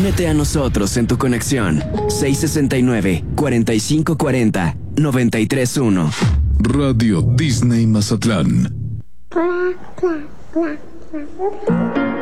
Únete a nosotros en tu conexión. 669-4540-931. Radio Disney Mazatlán.